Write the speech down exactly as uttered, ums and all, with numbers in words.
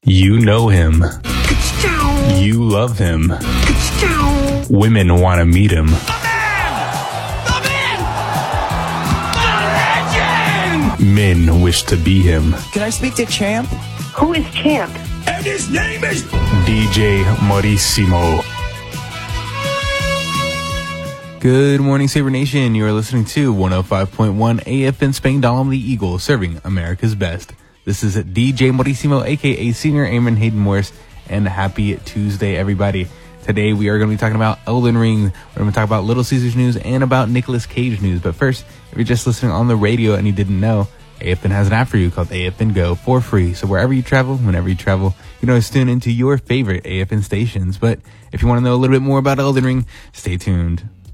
You know him. You love him. Women want to meet him. The man! The man! The legend! Men wish to be him. Can I speak to Champ? Who is Champ? And his name is D J Marissimo. Good morning, Sabre Nation. You are listening to one oh five point one A F N Spain Dahlem the Eagle, serving America's best. This is D J Marissimo, a k a. Senior Airman Hayden Morris, and happy Tuesday, everybody. Today, we are going to be talking about Elden Ring. We're going to talk about Little Caesars news and about Nicolas Cage news. But first, if you're just listening on the radio and you didn't know, A F N has an app for you called A F N Go for free. So wherever you travel, whenever you travel, you can always tune into your favorite A F N stations. But if you want to know a little bit more about Elden Ring, stay tuned.